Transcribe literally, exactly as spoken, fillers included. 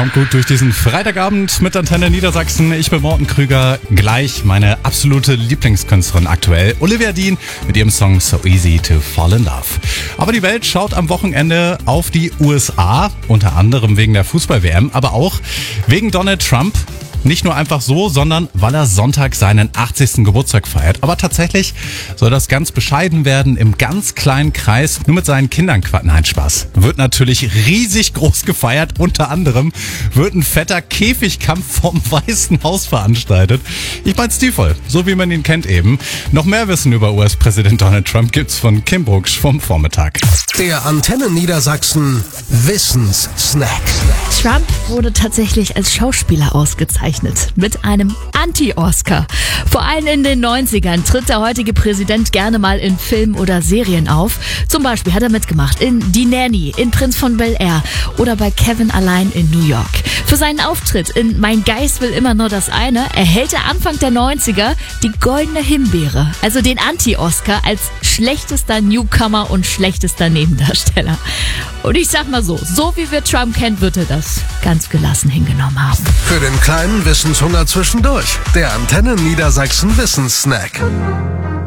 Kommt gut durch diesen Freitagabend mit Antenne Niedersachsen. Ich bin Morten Krüger. Gleich meine absolute Lieblingskünstlerin aktuell, Olivia Dean, mit ihrem Song So Easy to Fall in Love. Aber die Welt schaut am Wochenende auf die U S A, unter anderem wegen der Fußball-W M, aber auch wegen Donald Trump. Nicht nur einfach so, sondern weil er Sonntag seinen achtzigsten Geburtstag feiert. Aber tatsächlich soll das ganz bescheiden werden, im ganz kleinen Kreis, nur mit seinen Kindern. Nein, Spaß. Wird natürlich riesig groß gefeiert. Unter anderem wird ein fetter Käfigkampf vom Weißen Haus veranstaltet. Ich meine stilvoll, so wie man ihn kennt eben. Noch mehr Wissen über U S-Präsident Donald Trump gibt's von Kim Brugsch vom Vormittag. Der Antenne Niedersachsen Wissenssnack. Trump wurde tatsächlich als Schauspieler ausgezeichnet. Mit einem Anti-Oscar. Vor allem in den neunzigern tritt der heutige Präsident gerne mal in Filmen oder Serien auf. Zum Beispiel hat er mitgemacht in Die Nanny, in Prinz von Bel-Air oder bei Kevin allein in New York. Für seinen Auftritt in Mein Geist will immer nur das eine erhält er Anfang der neunziger die Goldene Himbeere, also den Anti-Oscar als schlechtester Newcomer und schlechtester Nebendarsteller. Und ich sag mal so, so wie wir Trump kennen, wird er das ganz gelassen hingenommen haben. Für den kleinen Wissenshunger zwischendurch. Der Antenne Niedersachsen Wissenssnack.